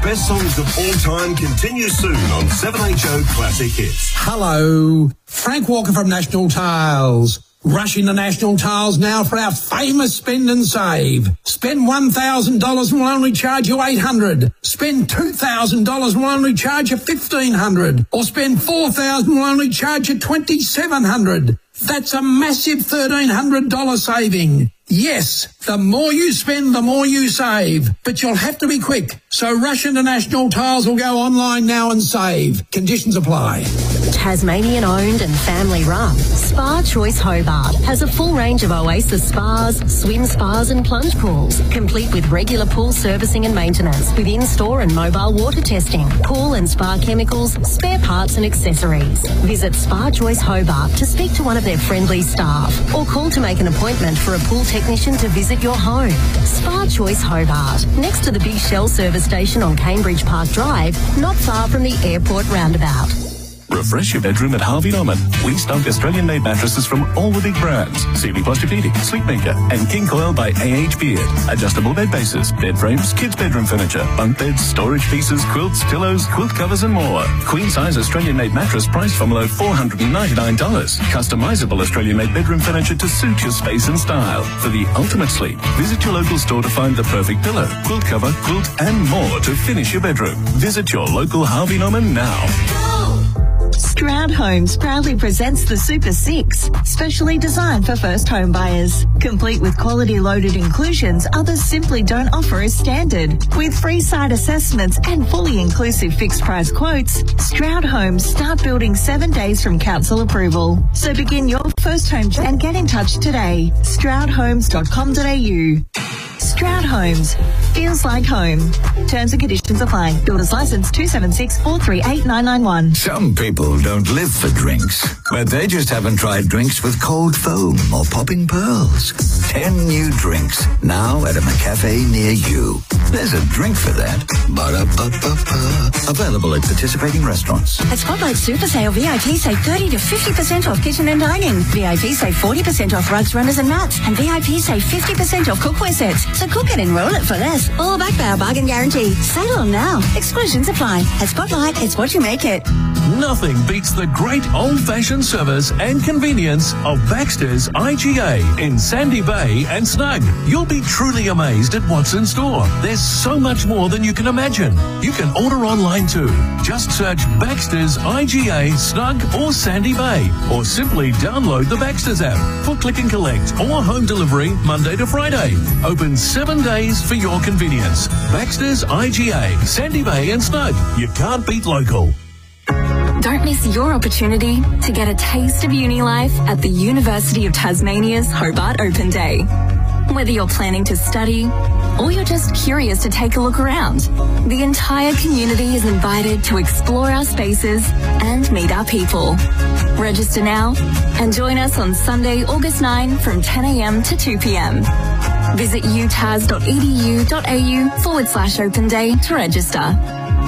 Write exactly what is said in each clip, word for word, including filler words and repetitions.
best songs of all time continue soon on seven H O Classic Hits. Hello, Frank Walker from National Tiles. Rush into National Tiles now for our famous spend and save. Spend one thousand dollars and we'll only charge you eight hundred dollars. Spend two thousand dollars and we'll only charge you fifteen hundred dollars. Or spend four thousand dollars and we'll only charge you twenty-seven hundred dollars. That's a massive thirteen hundred dollars saving. Yes, the more you spend, the more you save. But you'll have to be quick. So rush into National Tiles or go online now and save. Conditions apply. Tasmanian owned and family run, Spa Choice Hobart has a full range of Oasis spas, swim spas and plunge pools, complete with regular pool servicing and maintenance, with in-store and mobile water testing, pool and spa chemicals, spare parts and accessories. Visit Spa Choice Hobart to speak to one of their friendly staff or call to make an appointment for a pool technician to visit your home. Spa Choice Hobart, next to the Big Shell service station on Cambridge Park Drive, not far from the airport roundabout. Refresh your bedroom at Harvey Norman. We stock Australian-made mattresses from all the big brands. Sealy Posturepedic, Sleepmaker, and King Coil by A H Beard. Adjustable bed bases, bed frames, kids' bedroom furniture, bunk beds, storage pieces, quilts, pillows, quilt covers, and more. Queen-size Australian-made mattress priced from below four hundred ninety-nine dollars. Customizable Australian-made bedroom furniture to suit your space and style. For the ultimate sleep, visit your local store to find the perfect pillow, quilt cover, quilt, and more to finish your bedroom. Visit your local Harvey Norman now. Stroud Homes proudly presents the Super Six, specially designed for first home buyers. Complete with quality loaded inclusions others simply don't offer as standard. With free site assessments and fully inclusive fixed price quotes, Stroud Homes start building seven days from council approval. So begin your first home and get in touch today. stroud homes dot com dot a u. Stroud Homes. Feels like home. Terms and conditions apply. Builder's license two seven six four three eight nine nine one. Some people don't live for drinks, but they just haven't tried drinks with cold foam or popping pearls. Ten new drinks now at a McCafe near you. There's a drink for that. Ba-da-ba-ba-ba. Available at participating restaurants. At Spotlight Super Sale, V I P save thirty to fifty percent off kitchen and dining. V I P save forty percent off rugs, runners and mats. And V I P save fifty percent off cookware sets. So cook it and roll it for less. All backed by our bargain guarantee. Sale on now. Exclusions apply. At Spotlight, it's what you make it. Nothing beats the great old-fashioned service and convenience of Baxter's I G A in Sandy Bay and Snug. You'll be truly amazed at what's in store. There's so much more than you can imagine. You can order online too. Just search Baxter's I G A, Snug or Sandy Bay, or simply download the Baxter's app for click and collect or home delivery Monday to Friday. Open seven days for your convenience. Baxter's I G A, Sandy Bay and Snug. You can't beat local. Don't miss your opportunity to get a taste of uni life at the University of Tasmania's Hobart Open Day. Whether you're planning to study or you're just curious to take a look around, the entire community is invited to explore our spaces and meet our people. Register now and join us on Sunday, August ninth from ten a m to two p m. Visit utas dot e d u dot a u forward slash open day to register.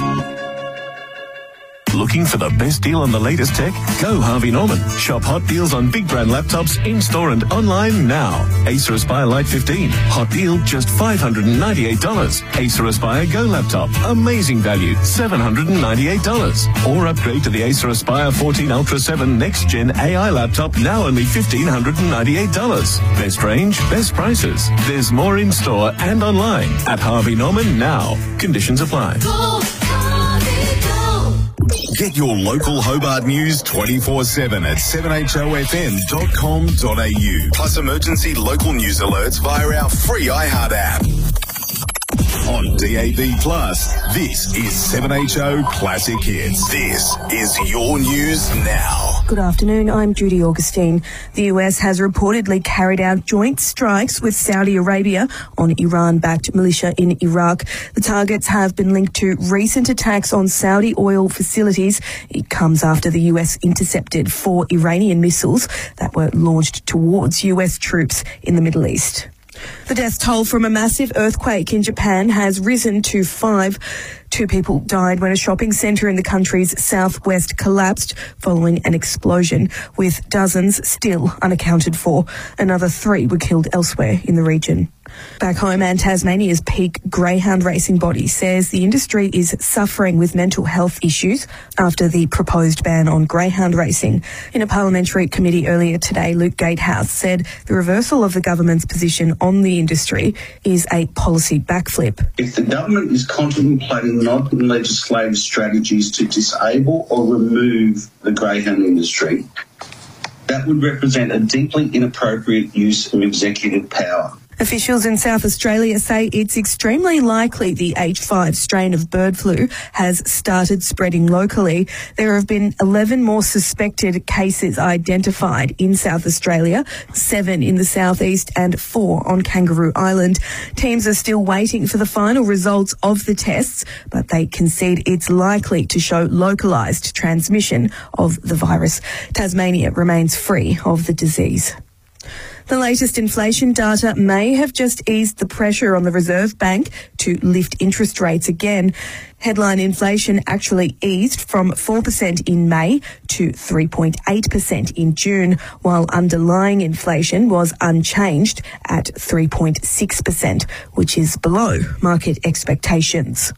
Looking for the best deal on the latest tech? Go Harvey Norman. Shop hot deals on big brand laptops in-store and online now. Acer Aspire Lite fifteen. Hot deal, just five hundred ninety-eight dollars. Acer Aspire Go laptop. Amazing value, seven hundred ninety-eight dollars. Or upgrade to the Acer Aspire fourteen Ultra seven Next Gen A I laptop, now only one thousand five hundred ninety-eight dollars. Best range, best prices. There's more in-store and online at Harvey Norman now. Conditions apply. Go, Harvey, go. Get your local Hobart news twenty-four seven at seven h o f m dot com dot a u. Plus emergency local news alerts via our free iHeart app. On D A B Plus, this is seven H O Classic Hits. This is your news now. Good afternoon, I'm Judy Augustine. The U S has reportedly carried out joint strikes with Saudi Arabia on Iran-backed militia in Iraq. The targets have been linked to recent attacks on Saudi oil facilities. It comes after the U S intercepted four Iranian missiles that were launched towards U S troops in the Middle East. The death toll from a massive earthquake in Japan has risen to five. Two people died when a shopping centre in the country's southwest collapsed following an explosion, with dozens still unaccounted for. Another three were killed elsewhere in the region. Back home, and Tasmania's peak greyhound racing body says the industry is suffering with mental health issues after the proposed ban on greyhound racing. In a parliamentary committee earlier today, Luke Gatehouse said the reversal of the government's position on the industry is a policy backflip. If the government is contemplating non-legislative strategies to disable or remove the greyhound industry, that would represent a deeply inappropriate use of executive power. Officials in South Australia say it's extremely likely the H five strain of bird flu has started spreading locally. There have been eleven more suspected cases identified in South Australia, seven in the southeast and four on Kangaroo Island. Teams are still waiting for the final results of the tests, but they concede it's likely to show localised transmission of the virus. Tasmania remains free of the disease. The latest inflation data may have just eased the pressure on the Reserve Bank to lift interest rates again. Headline inflation actually eased from four percent in May to three point eight percent in June, while underlying inflation was unchanged at three point six percent, which is below market expectations.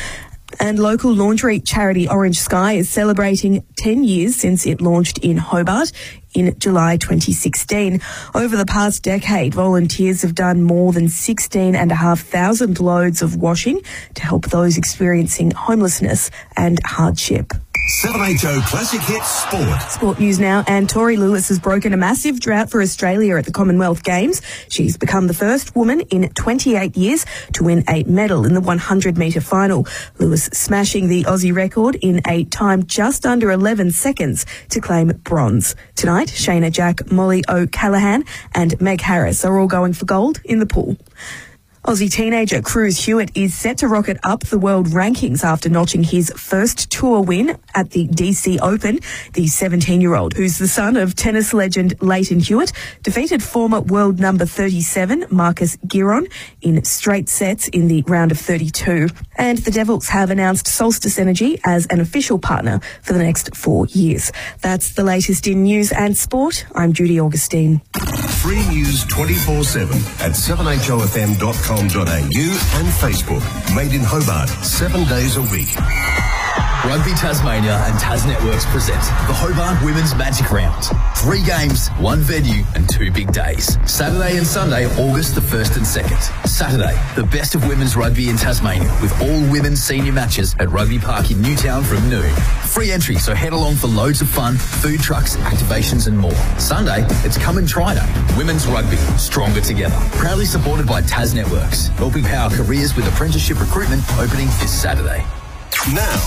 And local laundry charity Orange Sky is celebrating ten years since it launched in Hobart in July twenty sixteen. Over the past decade, volunteers have done more than sixteen and a half thousand loads of washing to help those experiencing homelessness and hardship. seven H O Classic Hits Sport. Sport news now, and Tori Lewis has broken a massive drought for Australia at the Commonwealth Games. She's become the first woman in twenty-eight years to win a medal in the one hundred metre final. Lewis smashing the Aussie record in a time just under eleven seconds to claim bronze. Tonight, Shayna Jack, Molly O'Callaghan and Meg Harris are all going for gold in the pool. Aussie teenager Cruz Hewitt is set to rocket up the world rankings after notching his first tour win at the D C Open. The seventeen-year-old, who's the son of tennis legend Leighton Hewitt, defeated former world number thirty-seven Marcus Giron in straight sets in the round of thirty-two. And the Devils have announced Solstice Energy as an official partner for the next four years. That's the latest in news and sport. I'm Judy Augustine. Free news twenty-four seven at seven H O F M dot com dot A U and Facebook. Made in Hobart, seven days a week. Rugby Tasmania and Tas Networks present the Hobart Women's Magic Round. Three games, one venue and two big days. Saturday and Sunday, August the first and second. Saturday, the best of women's rugby in Tasmania with all women's senior matches at Rugby Park in Newtown from noon. Free entry, so head along for loads of fun, food trucks, activations and more. Sunday, it's Come and Try Day. Women's rugby, stronger together. Proudly supported by Tas Networks, helping power careers with apprenticeship recruitment opening this Saturday. Now,